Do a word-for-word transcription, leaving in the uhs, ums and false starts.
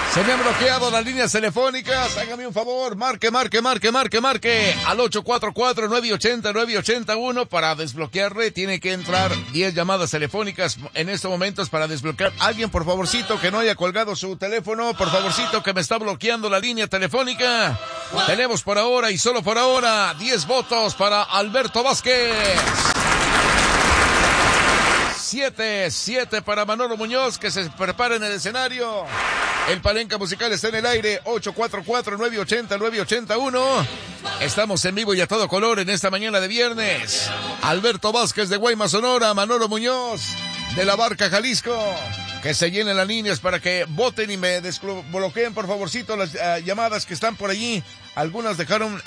Se me han bloqueado las líneas telefónicas. Hágame un favor, marque, marque, marque, marque, marque al ocho cuatro cuatro, nueve ocho cero, nueve ocho cero uno para desbloquearle. Tiene que entrar diez llamadas telefónicas en estos momentos para desbloquear. Alguien, por favorcito, que no haya colgado su teléfono, por favorcito, que me está bloqueando la línea telefónica. Tenemos por ahora y solo por ahora diez votos para Alberto Vázquez. Siete, siete para Manolo Muñoz, que se prepara en el escenario. El palenca musical está en el aire, ocho cuatro cuatro, nueve ocho cero, nueve ocho cero uno. Estamos en vivo y a todo color en esta mañana de viernes. Alberto Vázquez de Guaymas, Sonora, Manolo Muñoz de La Barca, Jalisco. Que se llenen las líneas para que voten y me desbloqueen, por favorcito, las uh, llamadas que están por allí. Algunas dejaron